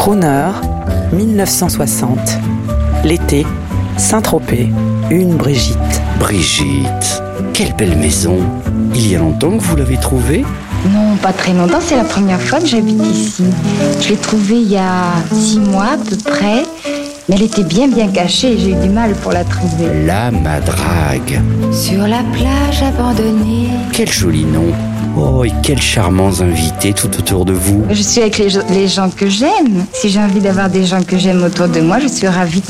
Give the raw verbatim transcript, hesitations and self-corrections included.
Crooner, dix-neuf cent soixante. L'été, Saint-Tropez, une Brigitte. Brigitte, quelle belle maison. Il y a longtemps que vous l'avez trouvée ? Non, pas très longtemps, c'est la première fois que j'habite ici. Je l'ai trouvée il y a six mois à peu près, mais elle était bien bien cachée et j'ai eu du mal pour la trouver. La Madrague. Sur la plage abandonnée. Quel joli nom. Oh, et quels charmants invités tout autour de vous. Je suis avec les, les gens que j'aime. Si j'ai envie d'avoir des gens que j'aime autour de moi, je suis ravie.